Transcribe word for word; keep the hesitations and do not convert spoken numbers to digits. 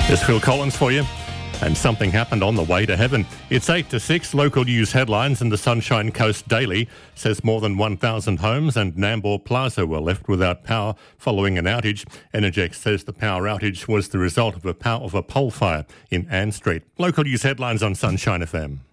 There's Phil Collins for you. And something happened on the way to heaven. It's eight to six. Local news headlines in the Sunshine Coast Daily says more than one thousand homes and Nambour Plaza were left without power following an outage. Energex says the power outage was the result of a, power of a pole fire in Ann Street. Local news headlines on Sunshine F M.